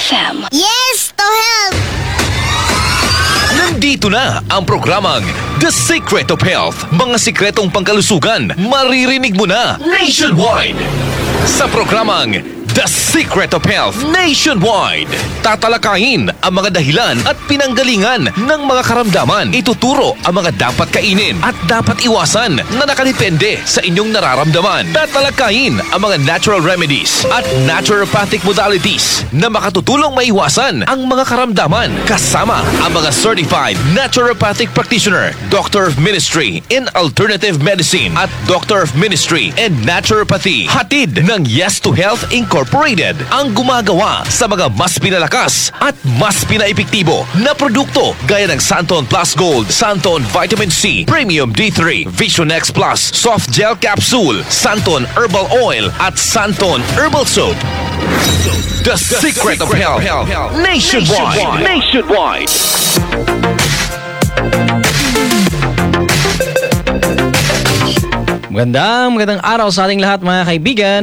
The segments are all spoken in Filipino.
FM. Yes to health! Nandito na ang programang The Secret of Health. Mga sikretong pangkalusugan, maririnig mo na nationwide. Sa programang The Secret of Health Nationwide, tatalakayin ang mga dahilan at pinanggalingan ng mga karamdaman. Ituturo ang mga dapat kainin at dapat iwasan na nakadepende sa inyong nararamdaman. Tatalakayin ang mga natural remedies at naturopathic modalities na makatutulong maiwasan ang mga karamdaman. Kasama ang mga certified naturopathic practitioner, Doctor of Ministry in Alternative Medicine at Doctor of Ministry in Naturopathy. Hatid ng Yes to Health Incorporated ang gumagawa sa mga mas pinalakas at mas pinaepektibo na produkto gaya ng Santon Plus Gold, Santon Vitamin C, Premium D3, Vision X Plus, Soft Gel Capsule, Santon Herbal Oil at Santon Herbal Soap. The Secret of Health Nationwide. Magandang araw sa ating lahat mga kaibigan.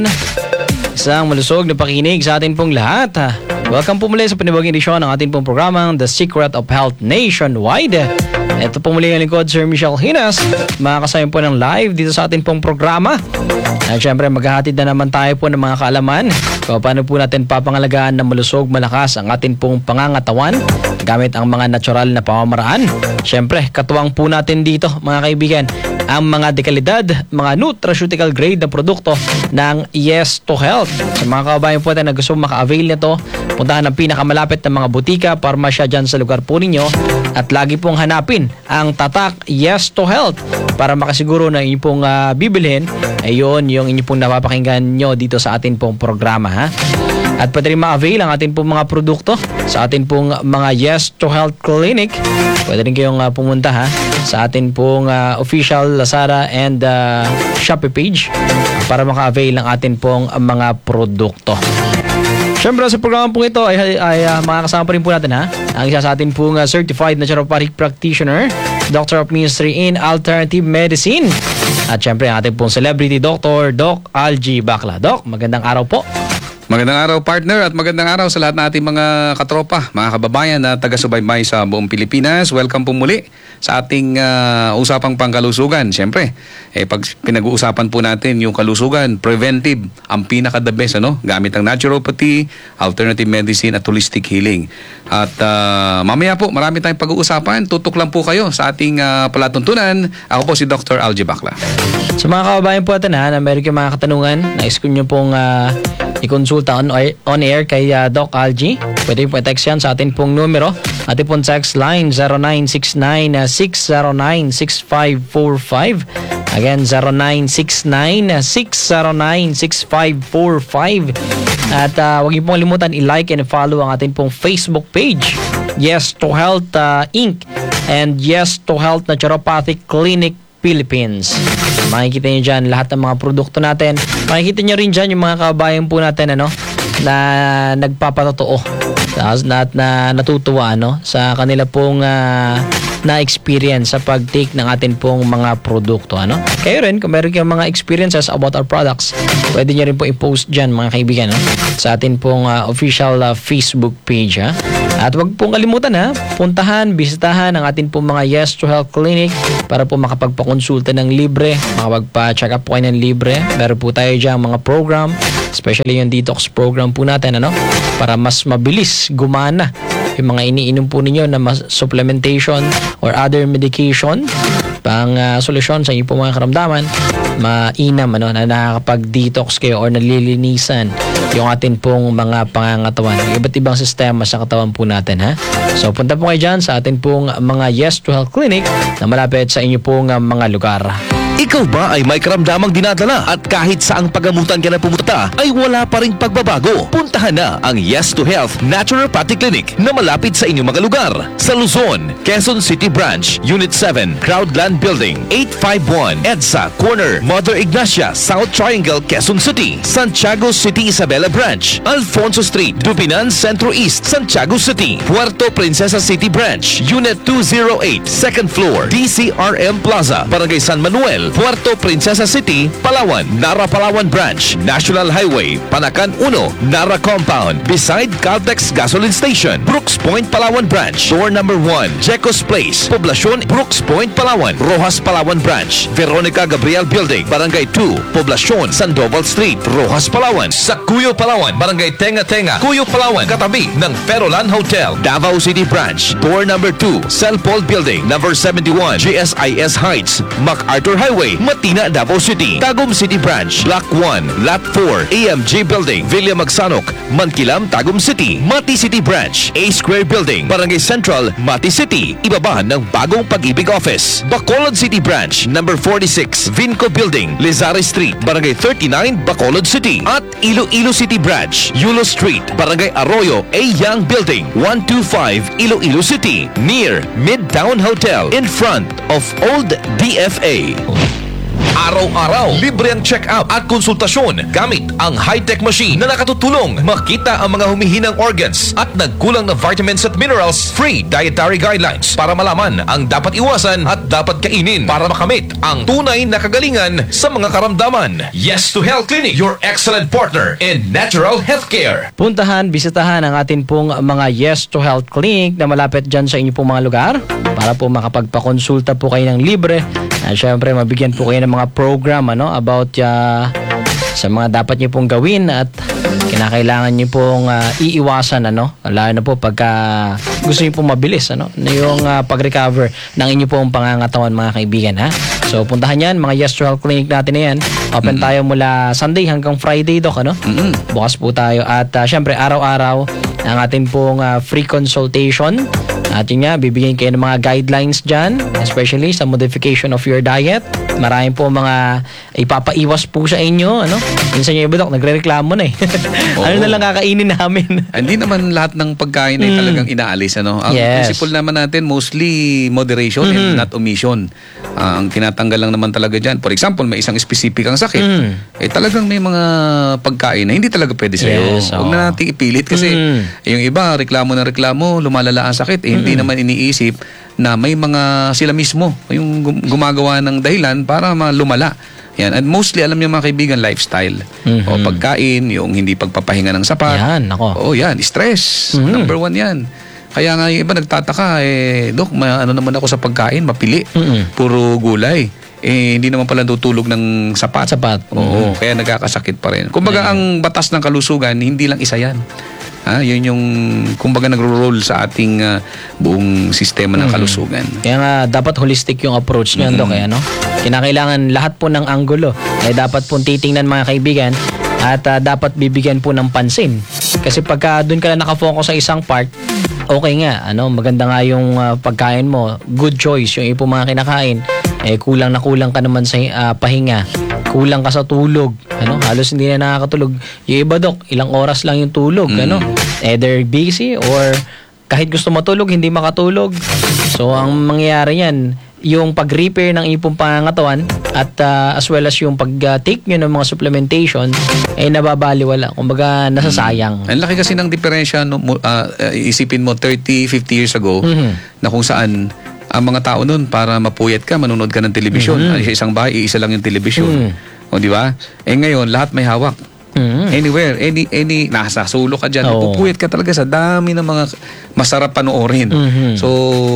Isang malusog na pakinig sa atin pong lahat. Welcome po muli sa panibagong edisyon ng ating pong programang The Secret of Health Nationwide. Ito po muli ang lingkod, Sir Michelle Hinas. Makakasama po ng live dito sa ating pong programa. At syempre maghahatid na naman tayo po ng mga kaalaman kung paano po natin papangalagaan na malusog, malakas ang ating pong pangangatawan gamit ang mga natural na pamamaraan. Syempre katuwang po natin dito mga kaibigan ang mga dekalidad, mga nutraceutical grade na produkto ng Yes to Health. Sa mga kababayan po natin na gusto maka-avail nito, puntahan ang pinakamalapit na mga butika, parmasya dyan sa lugar po ninyo at lagi pong hanapin ang tatak Yes to Health para makasiguro na inyo pong bibilhin ayun yung inyo pong napapakinggan nyo dito sa atin pong programa ha. At pwede rin ma-avail ang atin pong mga produkto sa atin pong mga Yes to Health Clinic. Pwede rin kayong pumunta ha sa atin pong official Lazada and Shopee page para maka-avail ng atin pong mga produkto. Siyempre sa programa po ito ay makakasama pa rin po natin ha ang isa sa atin pong certified naturopathic practitioner, Doctor of Ministry in Alternative Medicine. At siyempre ang ating pong celebrity doctor, Doc Algie Bacla. Doc, magandang araw po. Magandang araw partner at magandang araw sa lahat ng ating mga katropa, mga kababayan na taga-subaybay sa buong Pilipinas. Welcome po muli sa ating usapang pangkalusugan. Siyempre, pag pinag-uusapan po natin yung kalusugan, preventive, ang pinaka-the best, gamit ang naturopathy, alternative medicine at holistic healing. At mamaya po, marami tayong pag-uusapan. Tutok lang po kayo sa ating palatuntunan. Ako po si Dr. Algie Bacla. Sa mga kababayan po natin na meron kayong mga katanungan, nais ko nyo pong i-consulta on air kay Doc Algie. Pwede po i-text yan sa atin pong numero. Atin pong text line 0969-609-6545. Again, 0969-609-6545. At huwag niyo pong limutan i-like and follow ang atin pong Facebook page, Yes to Health Inc. and Yes to Health Naturopathic Clinic Philippines. Makikita nyo dyan lahat ng mga produkto natin. Makikita nyo rin dyan yung mga kabayan po natin na nagpapatotoo na natutuwa sa kanila pong na-experience sa pag-take ng atin pong mga produkto. Kayo rin, kung meron kayong mga experiences about our products, pwede nyo rin po i-post dyan mga kaibigan sa atin pong official Facebook page. At wag pong kalimutan puntahan, bisitahan ang atin pong mga Yes to Health Clinic para po makapagpakonsulta ng libre, makapagpa-check up po kayo ng libre. Meron po tayo dyan mga program, especially yung detox program po natin para mas mabilis gumana yung mga iniinom po ninyo na supplementation or other medication pang solusyon sa inyong mga karamdaman, mainam na nakakapag-detox kayo or nalilinisan yung atin pong mga pangangatawan, iba't ibang sistema sa katawan po natin So punta po kayo dyan sa atin pong mga Yes to Health Clinic na malapit sa inyo pong mga lugar. Ikaw ba ay may karamdamang dinadala at kahit saang pagamutan ka na pumunta ay wala pa ring pagbabago? Puntahan na ang Yes to Health Naturopathic Clinic na malapit sa inyong mga lugar. Sa Luzon, Quezon City Branch, Unit 7, Crowdland Building, 851 EDSA Corner, Mother Ignacia, South Triangle, Quezon City. Santiago City Isabela Branch, Alfonso Street, Dupinan Centro East, Santiago City. Puerto Princesa City Branch, Unit 208, 2nd floor, DCRM Plaza, Barangay San Manuel, Hotel, Puerto Princesa City, Palawan, Nara Palawan Branch, National Highway, Panakan 1, Nara Compound, beside Caltex Gasoline Station, Brooks Point, Palawan Branch, door number 1, Jecos Place, Poblacion, Brooks Point, Palawan, Rojas Palawan Branch, Veronica Gabriel Building, Barangay 2, Poblacion, Sandoval Street, Rojas Palawan, sa Cuyo Palawan, Barangay Tenga Tenga, Cuyo Palawan, katabi ng Ferolan Hotel, Davao City Branch, door number 2, Cell Paul Building, number 71, GSIS Heights, MacArthur Highway, Matina, Davao City, Tagum City Branch, Block 1, Lot 4, AMG Building, Villa Magsanok, Mankilam, Tagum City, Mati City Branch, A Square Building, Barangay Central, Mati City, ibaba ng Bagong Pag-ibig Office, Bacolod City Branch, number 46, Vinco Building, Lizari Street, Barangay 39, Bacolod City, at Iloilo City Branch, Yulo Street, Barangay Arroyo, A Young Building, 125, Iloilo City, near Midtown Hotel, in front of Old DFA. Araw-araw, libre ang check-up at konsultasyon gamit ang high-tech machine na nakatutulong makita ang mga humihinang organs at nagkulang na vitamins at minerals. Free dietary guidelines para malaman ang dapat iwasan at dapat kainin para makamit ang tunay na kagalingan sa mga karamdaman. Yes to Health Clinic, your excellent partner in natural healthcare. Puntahan, bisitahan ang atin pong mga Yes to Health Clinic na malapit dyan sa inyo pong mga lugar para po makapagpakonsulta po kayo ng libre. At syempre, mabigyan po kayo ng mga program about sa mga dapat niyo pong gawin at kinakailangan niyo pong iiwasan lalo na po pagka gusto niyo pong mabilis na yung pag-recover ng inyo pong pangangatawan, mga kaibigan, ha. So puntahan yan, mga Yes to Health Clinic natin na yan. Open tayo mula Sunday hanggang Friday, Doc, bukas po tayo at syempre araw-araw ang atin pong free consultation. At yun nga, bibigyan kayo ng mga guidelines dyan, especially sa modification of your diet. Maraming po mga ipapaiwas po sa inyo. Minsan yung iba, Dok, nagre-reklamo na eh. Ano na lang kakainin namin? Hindi naman lahat ng pagkain ay talagang inaalis. Ang principle naman natin, mostly moderation and not omission. Ang tinatanggal lang naman talaga dyan. For example, may isang specific ang sakit. Talagang may mga pagkain na hindi talaga pwede sa'yo. Huwag na natin ipilit kasi yung iba, reklamo na reklamo, lumalala ang sakit. Hindi naman iniisip na may mga sila mismo yung gumagawa ng dahilan para lumala. Yan. And mostly, alam niyo mga kaibigan, lifestyle. O pagkain, yung hindi pagpapahinga ng sapat. Yan, ako. Yan, stress. Number 1 yan. Kaya nga yung iba nagtataka, Dok, ano naman ako sa pagkain, mapili. Puro gulay. Hindi naman pala tutulog ng sapat. Oo, kaya nagkakasakit pa rin. Kumbaga, ang batas ng kalusugan, hindi lang isa yan. Yun yung kumbaga nagro-roll sa ating buong sistema ng kalusugan. Kaya nga dapat holistic yung approach niyan, Dok, kinakailangan lahat po ng anggulo ay dapat po titingnan, mga kaibigan, at dapat bibigyan po ng pansin. Kasi pagka doon ka lang nakafocus sa isang part, okay nga, maganda nga yung pagkain mo, good choice yung ipong mga kinakain, kulang na kulang ka naman sa pahinga, kulang ka sa tulog, halos hindi na nakakatulog. Yung iba, Dok, ilang oras lang yung tulog, either busy or kahit gusto matulog, hindi makatulog. So, ang mangyayari yan, yung pag-repair ng ipong pangangatawan at as well as yung pag-take nyo ng mga supplementation ay nababaliwala. Kumbaga, nasasayang. Ang laki kasi ng diferensya, isipin mo 30, 50 years ago, na kung saan ang mga tao nun, para mapuyat ka, manonood ka ng telebisyon. Sa isang bahay, isa lang yung telebisyon. O, di ba? Ngayon, lahat may hawak. Anywhere, any nasa sulo ka dyan, pupuyat ka talaga sa dami ng mga masarap panoorin. So,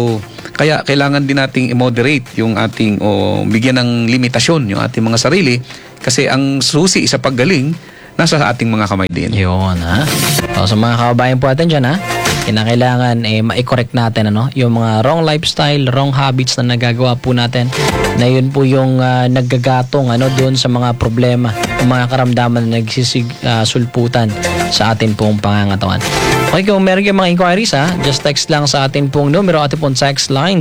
kaya kailangan din nating i-moderate yung ating, bigyan ng limitasyon yung ating mga sarili kasi ang susi sa paggaling nasa ating mga kamay din. Yun, ha? So, sa mga kababayan po natin dyan, ha? Kinakailangan ma-correct natin yung mga wrong lifestyle, wrong habits na nagagawa po natin, na yun po yung naggagatong doon sa mga problema, mga karamdaman na nagsisulputan sa atin pong pangangatawan. Okay, kung meron kayong mga inquiries, just text lang sa atin pong numero, atin pong text line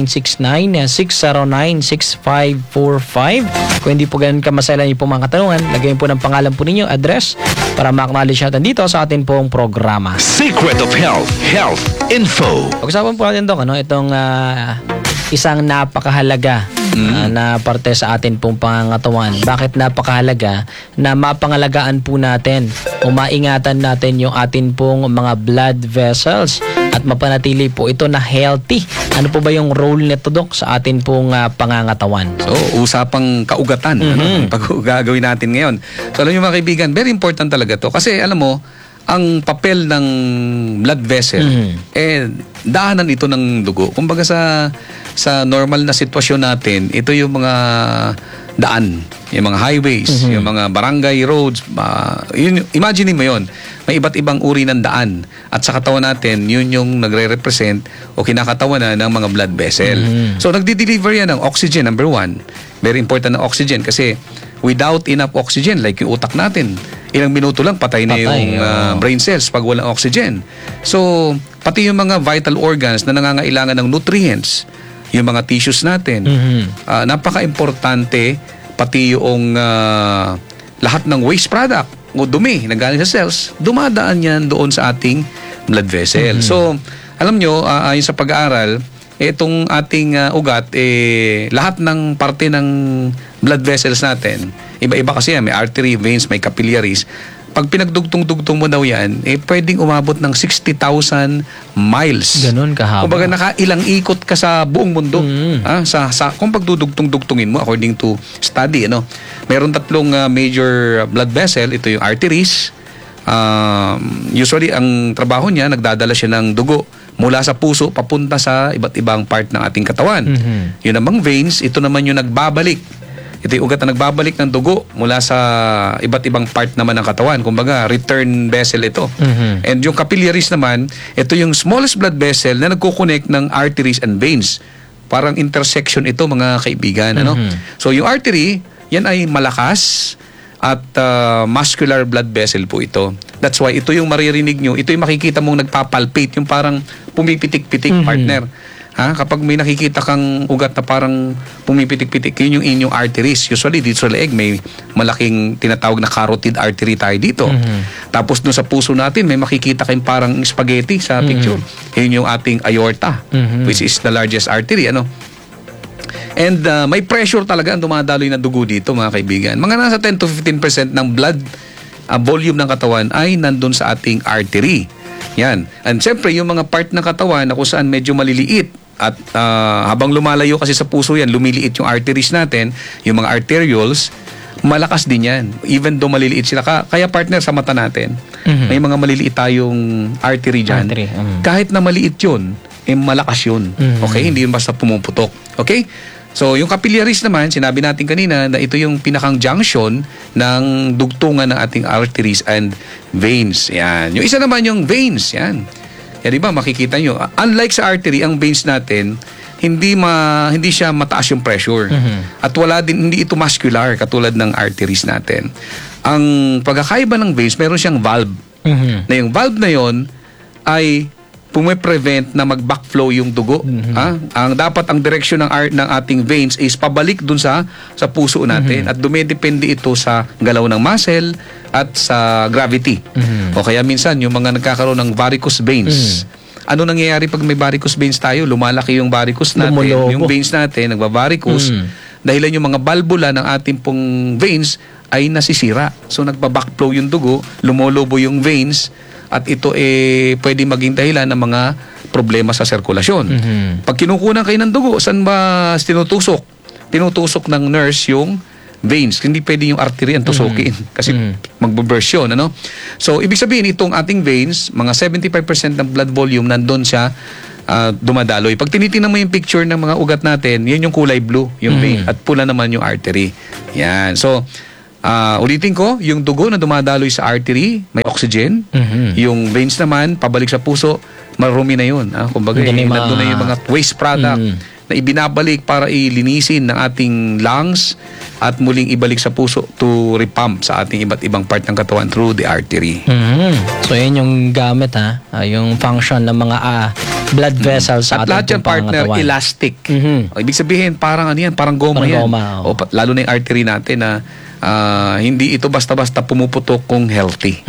0969-609-6545. Kung hindi po ganun kamasalan yung pong mga katanungan, lagyan po ng pangalan po ninyo, address, para ma-acknowledge natin dito sa atin pong programa. Secret of Health, Health Info. Pag-usapan po natin, Dok, itong isang napakahalaga na parte sa atin pong pangangatawan. Bakit napakahalaga na mapangalagaan po natin o maingatan natin yung atin pong mga blood vessels at at mapanatili po ito na healthy. Ano po ba yung role nito, Dok, sa atin pong pangangatawan? So, usapang kaugatan. Ano? Pag gagawin natin ngayon. So, alam niyo mga kaibigan, very important talaga to. Kasi alam mo, ang papel ng blood vessel, daanan ito ng dugo. Kumbaga sa normal na sitwasyon natin, ito yung mga daan, yung mga highways, yung mga barangay roads. Imagine mo yon, may iba't ibang uri ng daan. At sa katawan natin, yun yung nagre-represent o kinakatawan na ng mga blood vessel. So, nagdi-deliver yan ng oxygen, number one. Very important na oxygen kasi without enough oxygen, like yung utak natin, ilang minuto lang patay na yung brain cells pag walang oxygen. So, pati yung mga vital organs na nangangailangan ng nutrients, yung mga tissues natin, napaka-importante, pati yung lahat ng waste product o dumi na galing sa cells, dumadaan yan doon sa ating blood vessel. So, alam nyo, ayon sa pag-aaral, itong ating ugat, lahat ng parte ng blood vessels natin, iba-iba kasi yan, may artery, veins, may capillaries. Pag pinagdugtong-dugtong mo daw yan, pwedeng umabot ng 60,000 miles. Ganun kahaba. Kumbaga nakailang ikot ka sa buong mundo. Kung pagdudugtong-dugtungin mo, according to study, meron tatlong major blood vessel. Ito yung arteries. Usually, ang trabaho niya, nagdadala siya ng dugo mula sa puso papunta sa iba't ibang part ng ating katawan. Yun namang veins, ito naman yung nagbabalik. Ito yung ugat na nagbabalik ng dugo mula sa iba't ibang part naman ng katawan. Kumbaga, return vessel ito. And yung capillaries naman, ito yung smallest blood vessel na nagkukonect ng arteries and veins. Parang intersection ito, mga kaibigan. So, yung artery, yan ay malakas at muscular blood vessel po ito. That's why ito yung maririnig nyo, ito yung makikita mong nagpapalpate, yung parang pumipitik-pitik, partner. Kapag may nakikita kang ugat na parang pumipitik-pitik, yun yung inyong arteries. Usually dito sa leeg may malaking tinatawag na carotid artery tayo dito. Tapos dun sa puso natin may makikita kayong parang spaghetti sa picture. Yun yung ating aorta, which is the largest artery. And may pressure talaga ang dumadaloy na dugo dito, mga kaibigan. Mga nasa 10 to 15% ng blood volume ng katawan ay nandun sa ating artery. Yan. And siyempre, yung mga part ng katawan na kung saan medyo maliliit at habang lumalayo kasi sa puso yan, lumiliit yung arteries natin, yung mga arterioles, malakas din yan. Even though maliliit sila. Kaya partner, sa mata natin, may mga maliliit tayong artery dyan. Kahit na maliit yun, malakas yun. Okay? Hindi yun basta pumuputok. Okay? So, yung capillaries naman, sinabi natin kanina na ito yung pinakang junction ng dugtungan ng ating arteries and veins. Yan. Yung isa naman yung veins. Yan. Yan, diba? Makikita nyo. Unlike sa artery, ang veins natin, hindi siya mataas yung pressure. At hindi ito muscular katulad ng arteries natin. Ang pagkakaiba ng veins, meron siyang valve. Na yung valve na yon ay pumiprevent na mag-backflow yung dugo. Dapat ang direksyon ng ating veins is pabalik dun sa puso natin at dumidepende ito sa galaw ng muscle at sa gravity. O kaya minsan yung mga nagkakaroon ng varicose veins. Ano nangyayari pag may varicose veins tayo? Lumalaki yung varicose natin, yung veins natin nagbavaricose. Dahilan yung mga valvula ng ating pong veins ay nasisira. So nagba-backflow yung dugo, lumolobo yung veins, at ito pwede maging dahilan ng mga problema sa sirkulasyon. Pag kinukunan kayo ng dugo, saan ba tinutusok? Tinutusok ng nurse yung veins. Hindi pwede yung artery ang tusukin kasi magbe-burst yun. So, ibig sabihin, itong ating veins, mga 75% ng blood volume nandun siya dumadaloy. Pag tinitingnan mo yung picture ng mga ugat natin, yun yung kulay blue, yung vein, at pula naman yung artery. Yan. So, ulitin ko, yung dugo na dumadaloy sa artery, may oxygen. Yung veins naman, pabalik sa puso, marumi na yun. Kumbaga, nandun na yung mga waste product na ibinabalik para ilinisin ng ating lungs at muling ibalik sa puso to repump sa ating iba't ibang part ng katawan through the artery. So, yun yung gamit, yung function ng mga blood vessels sa ating at lahat yan, partner, elastic. Ibig sabihin, parang parang goma yan. Lalo na yung artery natin na hindi ito basta-basta pumuputok kung healthy.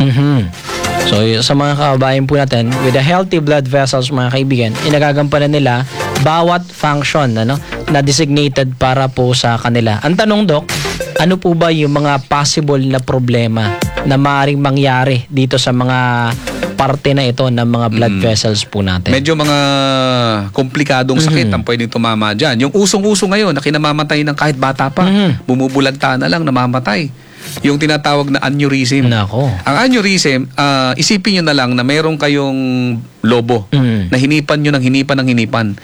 So, sa mga kababayan po natin, with the healthy blood vessels, mga kaibigan, inagagampanan nila bawat function na designated para po sa kanila. Ang tanong, Dok, ano po ba yung mga possible na problema na maaaring mangyari dito sa mga parte na ito ng mga blood vessels po natin. Medyo mga komplikadong sakit ang pwedeng tumama dyan. Yung usong-uso ngayon na kinamamatay ng kahit bata pa, bumubulagta na lang, namamatay. Yung tinatawag na aneurysm. Nako. Ang aneurysm, isipin nyo na lang na meron kayong lobo na hinipan nyo ng hinipan.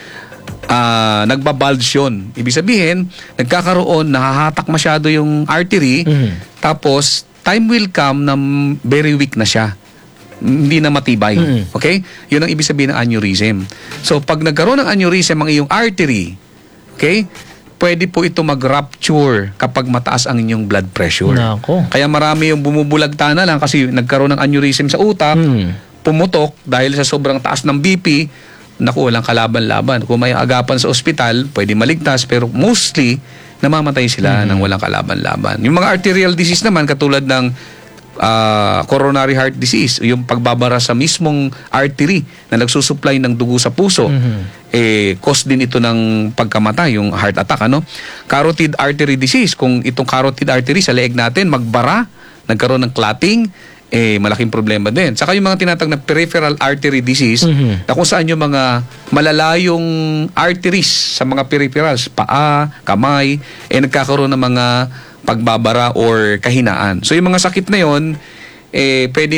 Nagbabulge yun. Ibig sabihin, nagkakaroon, nahahatak masyado yung artery, tapos time will come na very weak na siya. Hindi na matibay. Okay? Yun ang ibig sabihin ng aneurysm. So, pag nagkaroon ng aneurysm ang iyong artery, okay, pwede po ito mag-rupture kapag mataas ang inyong blood pressure. Nako. Kaya marami yung bumubulagta na lang kasi nagkaroon ng aneurysm sa utak, pumutok dahil sa sobrang taas ng BP, naku, walang kalaban-laban. Kung may agapan sa ospital, pwede maligtas, pero mostly, namamatay sila ng walang kalaban-laban. Yung mga arterial disease naman, katulad ng coronary heart disease, yung pagbabara sa mismong artery na nagsusupply ng dugo sa puso, cause din ito ng pagkamatay, yung heart attack. Carotid artery disease, kung itong carotid artery sa leeg natin magbara, nagkaroon ng clotting, malaking problema din. Saka yung mga tinatawag na peripheral artery disease, na kung saan yung mga malalayong arteries sa mga peripherals, paa, kamay, nagkakaroon ng mga pagbabara or kahinaan. So yung mga sakit na yon, pwede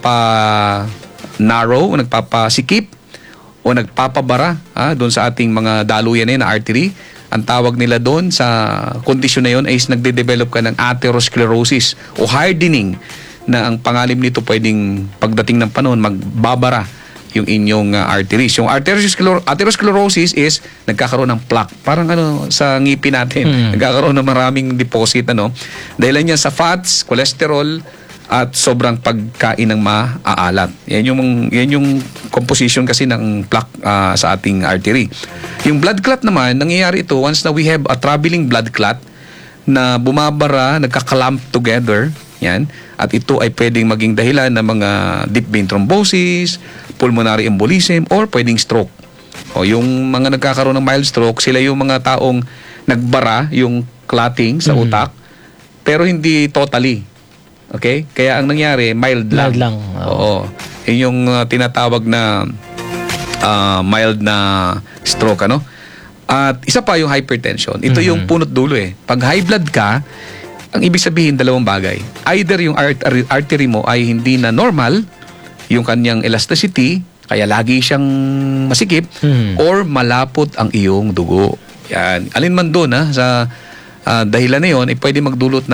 nagpapa-narrow, o nagpapasikip, o nagpapabara doon sa ating mga daluyan na artery. Ang tawag nila doon sa kondisyon na yon ay nagde-develop ka ng atherosclerosis o hardening, na ang pangalim nito pwedeng pagdating ng panahon magbabara yung inyong arteries. Yung atherosclerosis is nagkakaroon ng plaque. Parang sa ngipin natin. Nagkakaroon ng maraming deposit. Dahil yan sa fats, cholesterol, at sobrang pagkain ng maaalat. Yan yung composition kasi ng plaque sa ating artery. Yung blood clot naman, nangyayari ito once na we have a traveling blood clot na bumabara, nagka-clump together. Yan. At ito ay pwedeng maging dahilan ng mga deep vein thrombosis, pulmonary embolism, or pwedeng stroke. O yung mga nagkakaroon ng mild stroke, sila yung mga taong nagbara yung clotting sa utak, pero hindi totally. Okay? Kaya ang nangyari, mild lang. Mild lang. Oo. Yun yung tinatawag na mild na stroke, At isa pa yung hypertension. Ito yung punot dulo Pag high blood ka, ang ibig sabihin, dalawang bagay. Either yung artery mo ay hindi na normal, yung kanyang elasticity, kaya lagi siyang masikip, or malapot ang iyong dugo. Yan. Alin man doon, sa dahilan na yun, pwede magdulot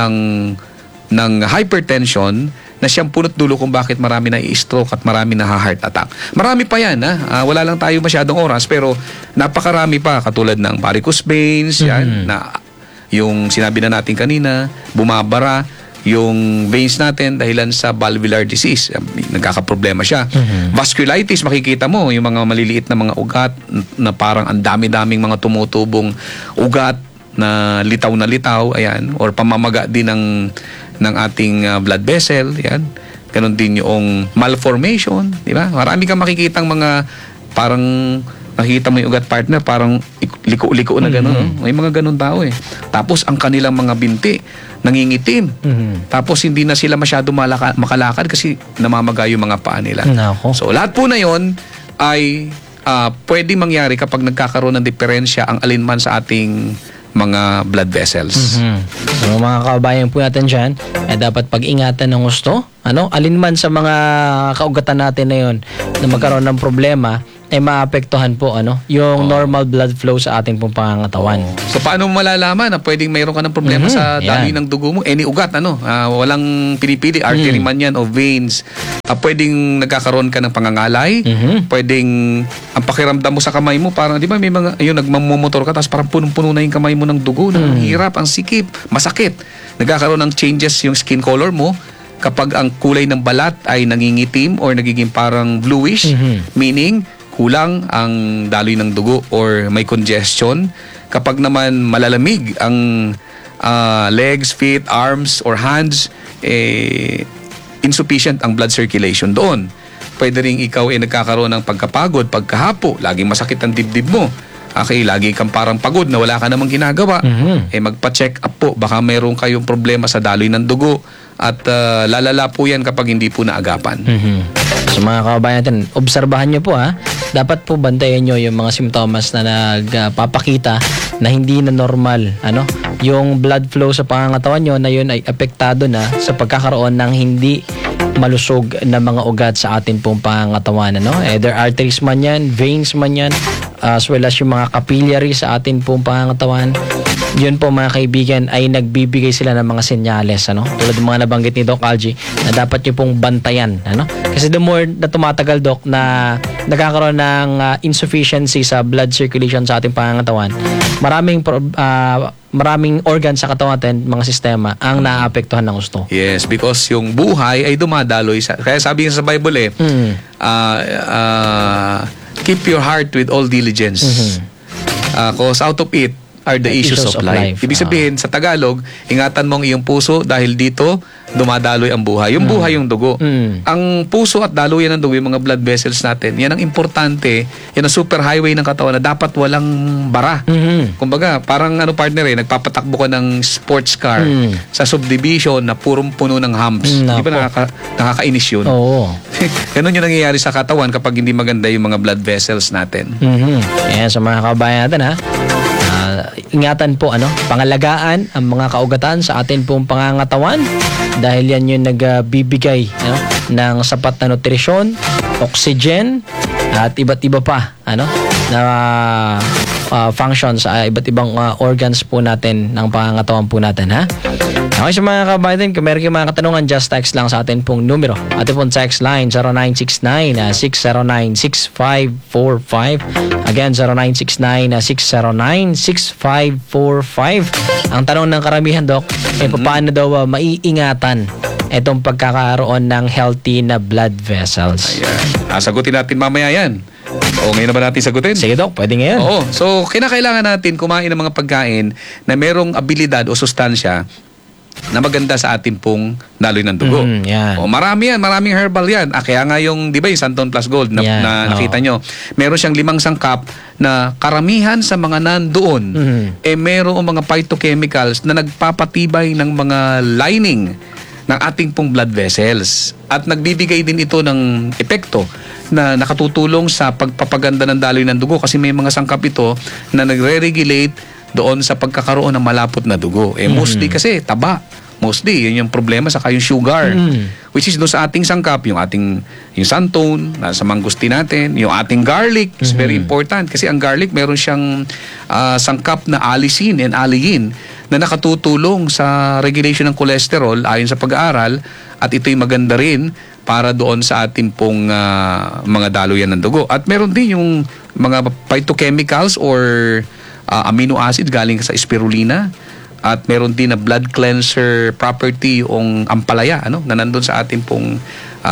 ng hypertension na siyang punot dulo kung bakit marami na i-stroke at marami na heart attack. Marami pa yan, wala lang tayo masyadong oras, pero napakarami pa, katulad ng varicose veins, yan, na yung sinabi na natin kanina, bumabara yung veins natin dahilan sa valvular disease. Nagkakaproblema siya. Vasculitis, makikita mo, yung mga maliliit na mga ugat na parang ang dami-daming mga tumutubong ugat na litaw, ayan, or pamamaga din ng ating blood vessel, ayan. Ganon din yung malformation, di ba? Marami kang makikitang mga parang nakikita mo yung ugat, partner, parang liko-liko na gano'n. May mga gano'n tao Tapos ang kanilang mga binti nangingitim. Tapos hindi na sila masyado makalakad kasi namamaga yung mga paa nila. Nako. So lahat po na yon ay pwede mangyari kapag nagkakaroon ng diferensya ang alinman sa ating mga blood vessels. So mga kababayan po natin dyan, dapat pag-ingatan ng gusto. Alinman sa mga kaugatan natin na yon na magkaroon ng problema, maapektuhan po yung normal blood flow sa ating pong pangangatawan. So paano mo malalaman na pwedeng mayroon ka ng problema sa daloy ng dugo mo? Any ugat, walang pinipili, artery man yan o veins. Pwedeng nagkakaroon ka ng pangangalay, pwedeng ang pakiramdam mo sa kamay mo, parang di ba may mga, nagmamotor ka tapos parang punong-puno na yung kamay mo ng dugo, ang hirap, ang sikip, masakit. Nagkakaroon ng changes yung skin color mo kapag ang kulay ng balat ay nangingitim or nagiging parang bluish, meaning kulang ang daloy ng dugo or may congestion. Kapag naman malalamig ang legs, feet, arms, or hands, insufficient ang blood circulation doon. Pwede rin ikaw nagkakaroon ng pagkapagod, pagkahapo, laging masakit ang dibdib mo. Okay, lagi kang parang pagod na wala ka namang ginagawa. Magpa-check up po. Baka mayroon kayong problema sa daloy ng dugo at lalala po yan kapag hindi po naagapan. So mga kababayan natin, obserbahan nyo po dapat po bantayan nyo yung mga simptomas na nagpapakita na hindi na normal, yung blood flow sa pangangatawan nyo na yun ay apektado na sa pagkakaroon ng hindi malusog na mga ugat sa atin pong pangangatawan, either arteries man yan, veins man yan, as well as yung mga capillaries sa atin pong pangangatawan. Yun po mga kaibigan ay nagbibigay sila ng mga senyales, tulad ng mga nabanggit ni Doc Algie na dapat nyo pong bantayan, kasi the more na tumatagal, Doc, na nagkakaroon ng insufficiency sa blood circulation sa ating pangangatawan, maraming organ sa katawan natin, mga sistema ang naapektuhan ng gusto. Yes, because yung buhay ay dumadaloy kaya sabi nga sa Bible keep your heart with all diligence. Cause out of it are the issues of life. Ibig sabihin, sa Tagalog, ingatan mo ang iyong puso dahil dito dumadaloy ang buhay. Yung buhay yung dugo. Ang puso at daluyan ng dugo, yung mga blood vessels natin, yan ang importante, yan ang super highway ng katawan na dapat walang bara. Kumbaga, parang partner nagpapatakbo ka ng sports car sa subdivision na purong puno ng humps. Di ba nakakainis yun? Oo. Ganun yung nangyayari sa katawan kapag hindi maganda yung mga blood vessels natin. Kaya sa mga kabayan natin ingatan po pangalagaan ang mga kaugatan sa atin pong pangangatawan dahil yan yung nagbibigay ng sapat na nutrisyon, oxygen at iba't iba pa na function sa iba't ibang organs po natin ng pangangatawan po natin Okay, sa mga kabayan, kung meron kayong mga katanungan, just text lang sa atin pong numero. Atin pong text line 0969-609-6545. Again, 0969-609-6545. Ang tanong ng karamihan, Doc, paano daw maiingatan itong pagkakaroon ng healthy na blood vessels? Ayan. Sagutin natin mamaya yan. O ngayon na ba natin sagutin? Sige, Doc, pwede ngayon. Oo. So, kinakailangan natin kumain ng mga pagkain na merong abilidad o sustansya na maganda sa ating pong daloy ng dugo. Yan. O maraming herbal yan. Kaya nga yung, di ba yung Santon Plus Gold na nakita nyo, meron siyang 5 sangkap na karamihan sa mga nandoon, merong mga phytochemicals na nagpapatibay ng mga lining ng ating pong blood vessels. At nagbibigay din ito ng epekto na nakatutulong sa pagpapaganda ng daloy ng dugo kasi may mga sangkap ito na nagre-regulate doon sa pagkakaroon ng malapot na dugo. Mostly kasi taba. Mostly, yun yung problema, saka yung sugar. Which is doon sa ating sangkap, yung santone, sa mangustin natin, yung ating garlic, is very important. Kasi ang garlic, meron siyang sangkap na allicin and allein na nakatutulong sa regulation ng cholesterol ayon sa pag-aaral at ito'y maganda rin para doon sa ating pong mga daluyan ng dugo. At meron din yung mga phytochemicals or amino acid galing sa spirulina at meron din na blood cleanser property yung ampalaya na nandun sa ating pong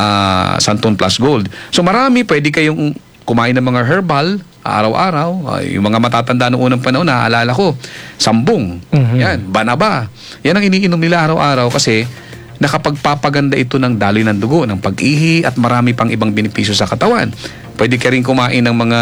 Santon Plus Gold. So marami, pwede kayong kumain ng mga herbal araw-araw. Yung mga matatanda noong unang panahon, naaalala ko, sambong, yan, banaba. Yan ang iniinom nila araw-araw kasi nakapagpapaganda ito ng daloy ng dugo, ng pag-ihi at marami pang ibang benepisyo sa katawan. Pwede ka rin kumain ng mga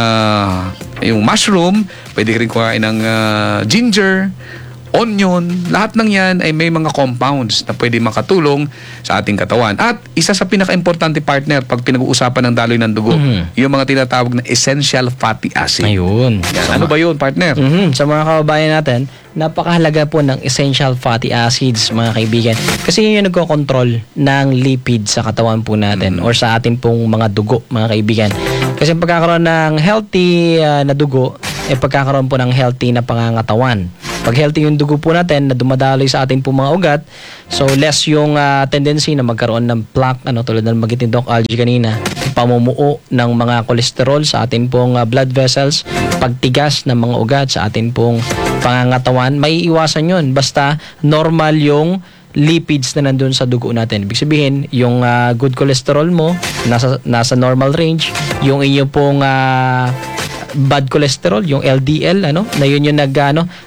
yung mushroom, pwede ka rin kumain ng ginger, onion, lahat ng yan ay may mga compounds na pwede makatulong sa ating katawan. At isa sa pinaka-importante, partner, pag pinag-uusapan ng daloy ng dugo, yung mga tinatawag na essential fatty acid. Ayun. Yan. Ano ba yun, partner? Sa mga kababayan natin, napakahalaga po ng essential fatty acids, mga kaibigan. Kasi yun yung nagkocontrol ng lipid sa katawan po natin or sa atin pong mga dugo, mga kaibigan. Kasi pagkakaroon ng healthy na dugo, pagkakaroon po ng healthy na pangangatawan. Pag healthy yung dugo po natin na dumadaloy sa ating pong mga ugat, so less yung tendency na magkaroon ng plaque, tulad ng magitin Doc Algie kanina, pamumuo ng mga kolesterol sa ating pong blood vessels, pagtigas ng mga ugat sa ating pong pangangatawan, may iwasan yun. Basta normal yung lipids na nandun sa dugo natin. Ibig sabihin, yung good cholesterol mo, nasa normal range, yung inyo pong bad cholesterol, yung LDL, na yun yung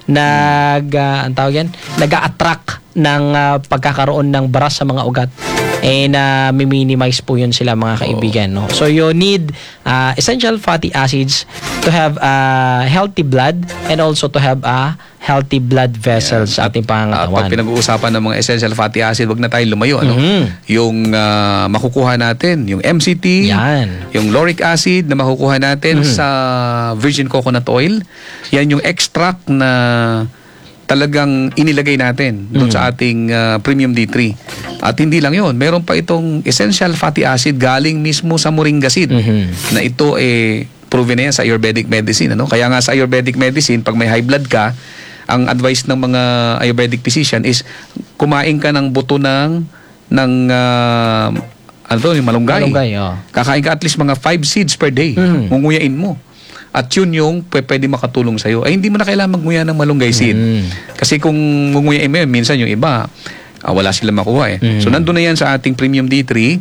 nag-attract ng pagkakaroon ng baras sa mga ugat. na minimize po yun sila mga kaibigan. No? So you need essential fatty acids to have healthy blood and also to have a healthy blood vessels sa ating pangangatawan. Pag pinag-uusapan ng mga essential fatty acid, wag na tayo lumayo. Ano? Yung makukuha natin, yung MCT, yung lauric acid na makukuha natin sa virgin coconut oil, yan yung extract na talagang inilagay natin doon sa ating premium D3. At hindi lang yun, meron pa itong essential fatty acid galing mismo sa moringa seed na ito proven na yan sa Ayurvedic medicine. Ano? Kaya nga sa Ayurvedic medicine, pag may high blood ka, ang advice ng mga Ayurvedic physician is kumain ka ng buto ng yung malunggay. Kakain ka at least mga 5 seeds per day. Ngunguyain mo. At yun yung pwede makatulong sa'yo. Ay, hindi mo na kailangan magnguya ng malunggay seed. Kasi kung ngunguyain mo yun, minsan yung iba, wala sila makuha So, nandun na yan sa ating Premium D3.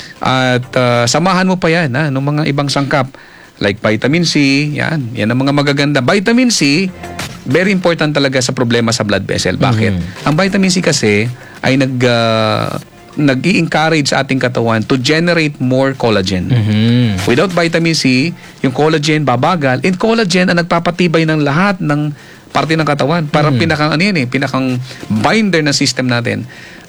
At samahan mo pa yan ng mga ibang sangkap. Like vitamin C, yan ang mga magaganda. Vitamin C, very important talaga sa problema sa blood vessel. Bakit? Ang vitamin C kasi ay nag-i-encourage sa ating katawan to generate more collagen. Without vitamin C, yung collagen babagal. And collagen ang nagpapatibay ng lahat ng parte ng katawan. Parang pinakang binder na system natin.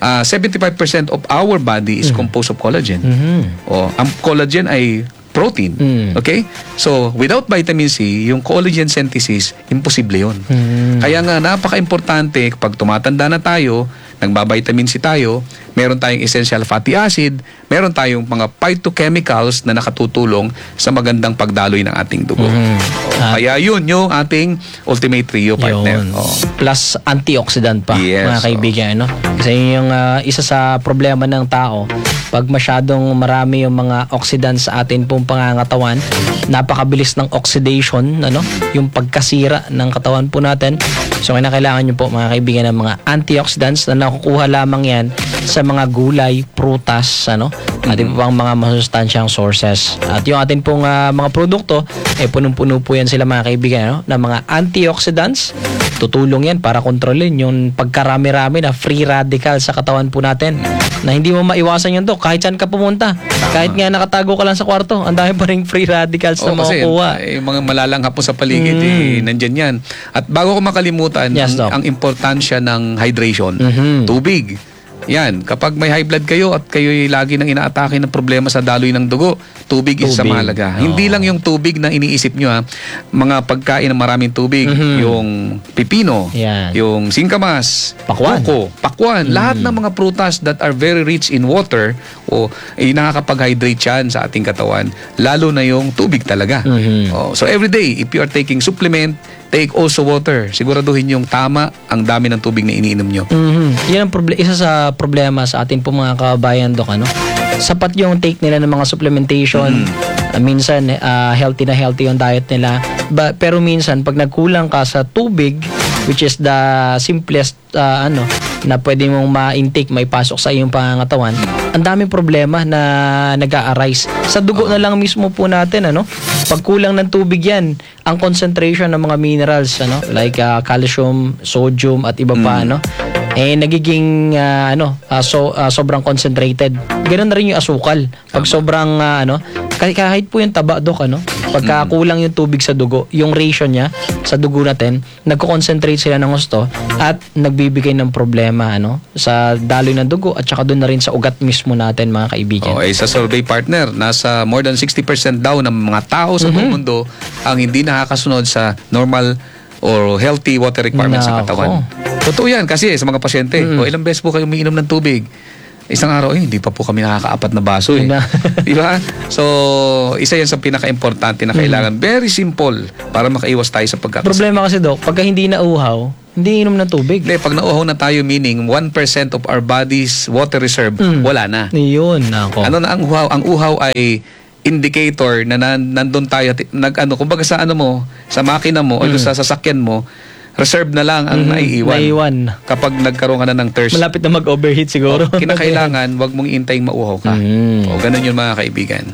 75% of our body is composed of collagen. Ang collagen ay protein. Okay? So, without vitamin C, yung collagen synthesis, imposible yun. Kaya nga, napaka-importante kapag tumatanda na tayo, nagba-vitamin C tayo, meron tayong essential fatty acid, meron tayong mga phytochemicals na nakatutulong sa magandang pagdaloy ng ating dugo. Kaya yun yung ating ultimate trio, partner. Plus antioxidant pa, mga kaibigan. Kasi yung isa sa problema ng tao, pag masyadong marami yung mga oxidants sa atin pong pangangatawan, napakabilis ng oxidation, yung pagkasira ng katawan po natin. So, kailangan nyo po, mga kaibigan, ng mga antioxidants na nakukuha lamang yan sa mga gulay, prutas, at iba pang mga masustansyang sources. At yung atin pong mga produkto, punong-puno po yan sila, mga kaibigan, na mga antioxidants. Tutulong yan para kontrolin yung pagkarami-rami na free radical sa katawan po natin. Na hindi mo maiwasan yun, Dok. Kahit saan ka pumunta. Kahit nga nakatago ka lang sa kwarto, ang dami pa ring free radicals na makukuha. Kasi mga malalanghap po sa paligid, nandyan yan. At bago ko makalimutan, ang importansya ng hydration. Tubig. Yan, kapag may high blood kayo at kayo'y lagi nang inaatake ng problema sa daloy ng dugo, tubig is sa mahalaga. Hindi lang yung tubig na iniisip nyo, mga pagkain ng maraming tubig, yung pipino, yung singkamas, koko, pakwan, lahat ng mga prutas that are very rich in water nakakapag-hydrate yan sa ating katawan, lalo na yung tubig talaga. So every day, if you are taking supplement, take also water. Siguraduhin yung tama ang dami ng tubig na iniinom nyo. Yan ang isa sa problema sa atin po mga kabayan, Dok. Sapat yung take nila ng mga supplementation. Minsan, healthy na healthy yung diet nila. Pero minsan, pag nagkulang ka sa tubig, which is the simplest na pwede mong ma-intake, may pasok sa iyong pangangatawan, ang daming problema na nag-a-arise. Sa dugo na lang mismo po natin, pag kulang ng tubig yan, ang concentration ng mga minerals, like calcium, sodium, at iba pa, nagiging sobrang concentrated. Ganoon na rin yung asukal. Pag sobrang kahit po yung taba, Dok, pagka kulang yung tubig sa dugo, yung ratio niya sa dugo natin, nagko-concentrate sila ng gusto at nagbibigay ng problema sa daloy ng dugo at saka doon na rin sa ugat mismo natin, mga kaibigan. Sa survey, partner, nasa more than 60% daw ng mga tao sa buong mundo ang hindi nakakasunod sa normal or healthy water requirements sa katawan. Totoo yan kasi sa mga pasyente, ilang beses po kayo umiinom ng tubig? Isang araw, hindi pa po kami nakakaapat na baso Di ba? So, isa yan sa pinaka-importante na kailangan. Very simple para makaiwas tayo sa pagkakasakit. Problema kasi, Dok, pagka hindi nauhaw, hindi inom ng tubig. Hindi, pag nauhaw na tayo, meaning 1% of our body's water reserve, wala na. Yun, nako. Ano na ang uhaw? Ang uhaw ay indicator na nandun tayo, kumbaga sa sa makina mo o sa sasakyan mo, reserve na lang ang naiiwan. Kapag nagkaroon ka na ng thirst. Malapit na mag-overheat siguro. Kinakailangan, wag mong intayin mauhaw ka. Ganun yun, mga kaibigan.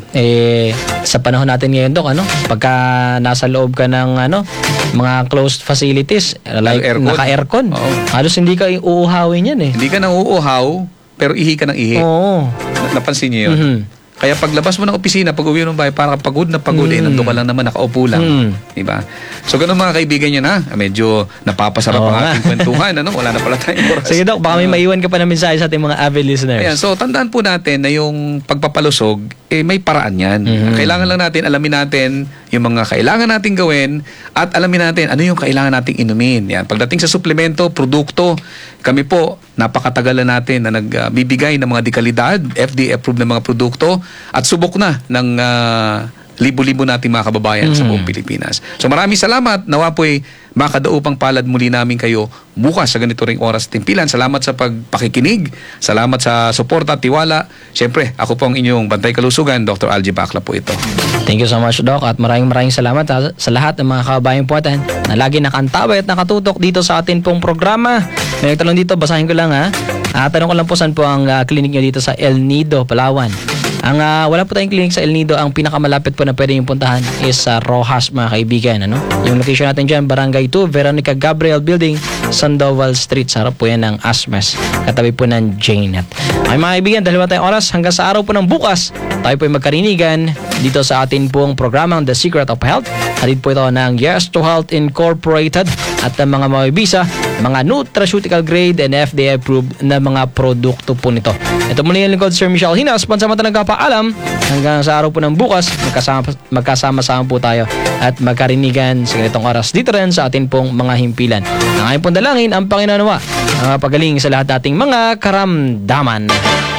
Sa panahon natin ngayon, Dok, pagka nasa loob ka ng mga closed facilities, like naka-aircon, halos hindi ka uuhawin yan Hindi ka nang uuhaw, pero ihi ka ng ihi. Napansin niyo yun? Kaya paglabas mo ng opisina, pag uwi ng bahay, parang pagod na pagod, nandun ka lang naman, nakaupo lang. Diba? So, ganun mga kaibigan yun, ha? Medyo napapasarap ang ating kwentuhan, ano? Wala na pala tayong oras. Sige, Doc, baka may maiwan ka pa na mensahe sa ating mga avid listeners. Ayan, so, tandaan po natin na yung pagpapalusog, may paraan yan. Kailangan lang natin, alamin natin yung mga kailangan nating gawin at alamin natin ano yung kailangan nating inumin. Yan. Pagdating sa suplemento, produkto, kami po, napakatagal na natin na nagbibigay ng mga dekalidad, FDA-approved na mga produkto at subok na ng libo-libo nating mga kababayan sa buong Pilipinas. So maraming salamat. Nawa po'y makadaupang palad muli namin kayo bukas sa ganito ring oras timpilan. Salamat sa pagpakikinig. Salamat sa suporta at tiwala. Siyempre, ako po ang inyong Bantay Kalusugan, Dr. Algie Bacla po ito. Thank you so much, Doc. At maraming salamat sa lahat ng mga kababayan po natin na lagi nakantabay at nakatutok dito sa atin pong programa. May nagtanong dito, basahin ko lang ha. Tanong ko lang po saan po ang clinic nyo dito sa El Nido, Palawan. Wala po tayong clinic sa El Nido. Ang pinakamalapit po na pwede yung puntahan is sa Rojas, mga kaibigan. Ano? Yung location natin dyan, Barangay 2, Veronica Gabriel Building, Sandoval Street. Sa harap po yan ng Asmes. Katabi po ng Janet. Ay mga kaibigan, dahil wala tayong oras, hanggang sa araw po ng bukas, tayo po ay magkarinigan dito sa atin pong programang The Secret of Health. Hatid po ito ng Yes to Health Incorporated at ang mga mabibisa, mga nutraceutical grade and FDA approved na mga produkto po nito. Ito muli yung lingkod, Sir Michelle Hinas, pansamantang nagpapaalam hanggang sa araw po ng bukas, magkasama-sama po tayo at magkarinigan sa ganitong oras dito rin sa atin pong mga himpilan. Nangayong pong dalangin ang Panginoon nawa, ang pagaling sa lahat nating mga karamdaman.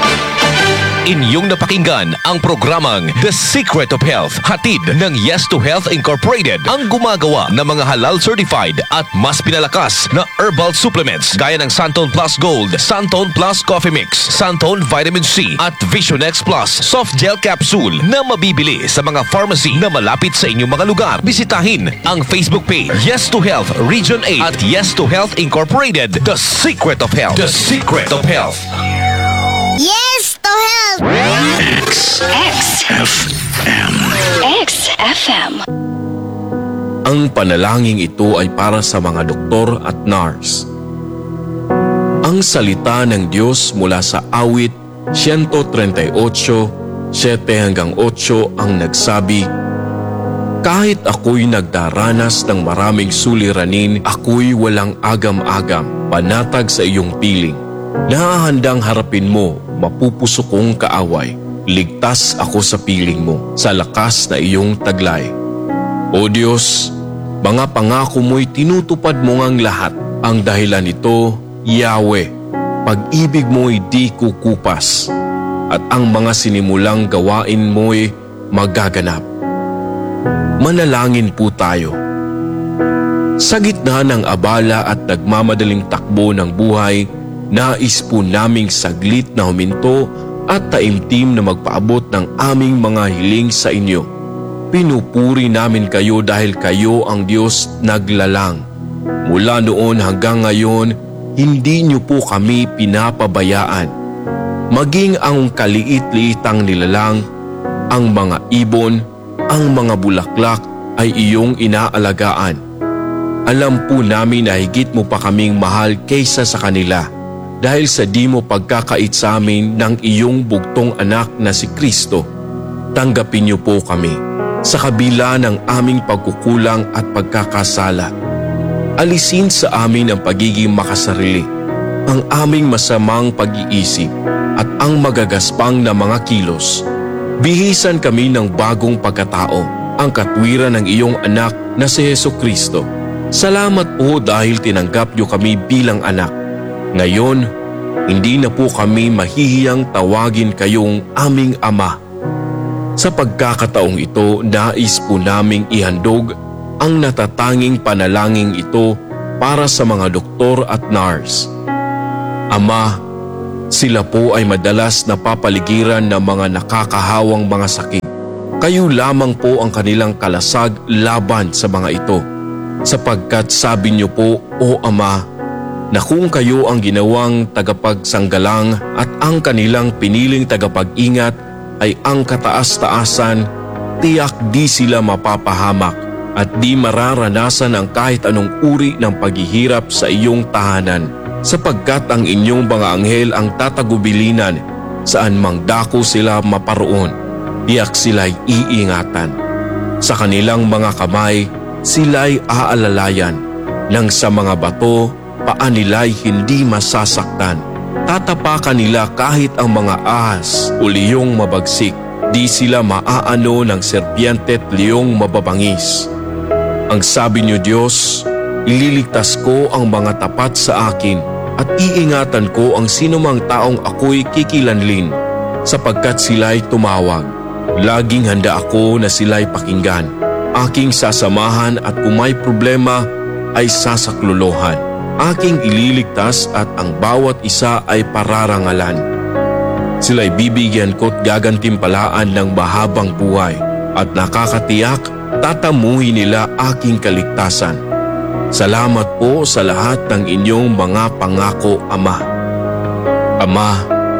Inyong napakinggan ang programang The Secret of Health, hatid ng Yes to Health Incorporated, ang gumagawa ng mga halal certified at mas pinalakas na herbal supplements gaya ng Santon Plus Gold, Santon Plus Coffee Mix, Santon Vitamin C at Visionex Plus Soft Gel Capsule na mabibili sa mga pharmacy na malapit sa inyong mga lugar. Bisitahin ang Facebook page Yes to Health Region 8 at Yes to Health Incorporated, The Secret of Health. The Secret of Health. Yes to Health! XFM. Ang panalangin ito ay para sa mga doktor at nurse. Ang salita ng Diyos mula sa awit 138, 7-8 ang nagsabi, kahit ako'y nagdaranas ng maraming suliranin, ako'y walang agam-agam, panatag sa iyong piling. Nahahandang harapin mo, mapupuso kong kaaway. Ligtas ako sa piling mo, sa lakas na iyong taglay. O Diyos, mga pangako mo'y tinutupad mo ngang lahat. Ang dahilan nito, Yahweh, pag-ibig mo'y di kukupas. At ang mga sinimulang gawain mo'y magaganap. Manalangin po tayo. Sa gitna ng abala at nagmamadaling takbo ng buhay, nais po naming saglit na huminto at taimtim na magpaabot ng aming mga hiling sa inyo. Pinupuri namin kayo dahil kayo ang Diyos naglalang. Mula noon hanggang ngayon, hindi niyo po kami pinapabayaan. Maging ang kaliit-liitang nilalang, ang mga ibon, ang mga bulaklak ay iyong inaalagaan. Alam po namin na higit mo pa kaming mahal kaysa sa kanila. Dahil sa di mo pagkakait sa amin ng iyong bugtong anak na si Kristo, tanggapin niyo po kami sa kabila ng aming pagkukulang at pagkakasala. Alisin sa amin ang pagiging makasarili, ang aming masamang pag-iisip at ang magagaspang na mga kilos. Bihisan kami ng bagong pagkatao, ang katwiran ng iyong anak na si Jesucristo. Salamat po dahil tinanggap niyo kami bilang anak. Ngayon, hindi na po kami mahihiyang tawagin kayong aming Ama. Sa pagkakataong ito, nais po naming ihandog ang natatanging panalangin ito para sa mga doktor at nurse. Ama, sila po ay madalas napapaligiran ng mga nakakahawang mga sakit. Kayo lamang po ang kanilang kalasag laban sa mga ito. Sapagkat sabi niyo po, O Ama, na kung kayo ang ginawang tagapagsanggalang at ang kanilang piniling tagapag-ingat ay ang kataas-taasan, tiyak di sila mapapahamak at di mararanasan ang kahit anong uri ng paghihirap sa iyong tahanan, sapagkat ang inyong mga anghel ang tatagubilinan Saan mang dako sila maparoon, tiyak sila'y iingatan. Sa kanilang mga kamay, sila'y aalalayan. Nang sa mga bato, paa nila'y hindi masasaktan. Tatapakan nila kahit ang mga ahas o liyong mabagsik. Di sila maaano ng serpiente at liyong mababangis. Ang sabi niyo, Diyos, ililigtas ko ang mga tapat sa akin at iingatan ko ang sinumang taong ako'y kikilanlin, sapagkat sila'y tumawag. Laging handa ako na sila'y pakinggan. Aking sasamahan at kung may problema ay sasaklolohan. Aking ililigtas at ang bawat isa ay pararangalan. Sila'y bibigyan ko't gagantimpalaan ng mahabang buhay at nakakatiyak tatamuhin nila aking kaligtasan. Salamat po sa lahat ng inyong mga pangako, Ama. Ama,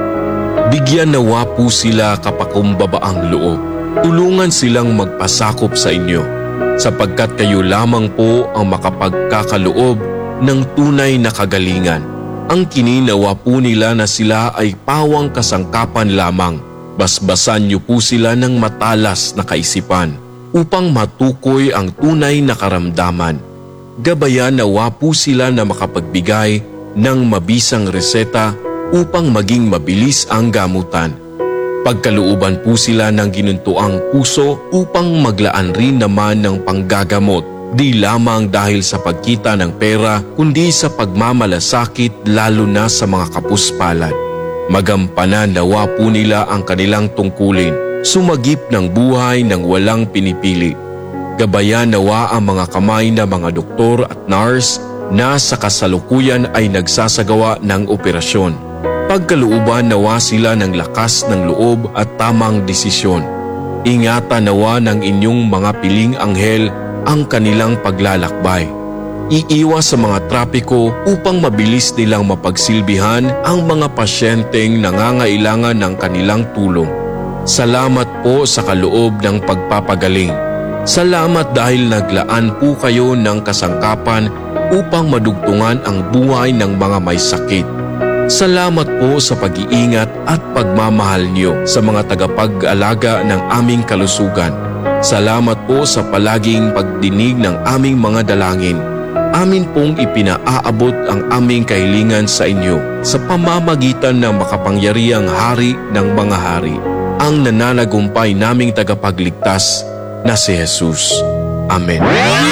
bigyan nawa po sila kapakumbabaang loob. Tulungan silang magpasakop sa inyo, sapagkat kayo lamang po ang makapagkakaloob ng tunay na kagalingan. Ang kininawa po nila na sila ay pawang kasangkapan lamang. Basbasan niyo po sila ng matalas na kaisipan upang matukoy ang tunay na karamdaman. Gabayan nawa po sila na makapagbigay ng mabisang reseta upang maging mabilis ang gamutan. Pagkalooban po sila ng ginuntuang puso upang maglaan rin naman ng panggagamot. Di lamang dahil sa pagkita ng pera, kundi sa pagmamalasakit lalo na sa mga kapuspalad. Magampanan nawa po nila ang kanilang tungkulin, sumagip ng buhay ng walang pinipili. Gabayan nawa ang mga kamay na mga doktor at nurse na sa kasalukuyan ay nagsasagawa ng operasyon. Pagkalooban nawa sila ng lakas ng loob at tamang desisyon. Ingatan nawa ng inyong mga piling anghel ang kanilang paglalakbay. Iiwas sa mga trapiko upang mabilis nilang mapagsilbihan ang mga pasyenteng nangangailangan ng kanilang tulong. Salamat po sa kaloob ng pagpapagaling. Salamat dahil naglaan po kayo ng kasangkapan upang madugtungan ang buhay ng mga may sakit. Salamat po sa pag-iingat at pagmamahal niyo sa mga tagapag-alaga ng aming kalusugan. Salamat po sa palaging pagdinig ng aming mga dalangin. Amin pong ipinaaabot ang aming kahilingan sa inyo sa pamamagitan ng makapangyarihang Hari ng mga hari, ang nananagumpay naming tagapagligtas na si Jesus. Amen.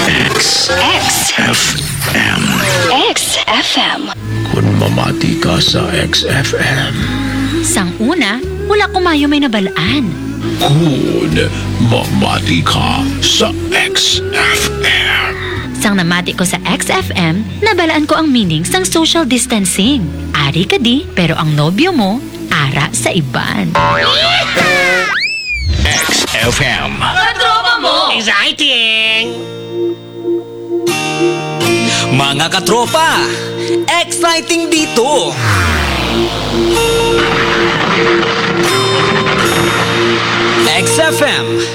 XFM. XFM. Kung mamati ka sa XFM. Sang una, wala kumayo may nabalaan. Kung mamati ka sa XFM. Sang namati ko sa XFM, nabalaan ko ang meaning sang social distancing. Ari ka di, pero ang nobyo mo, ara sa iban. XFM. Katropa mo! Exciting! Mga katropa, exciting dito! XFM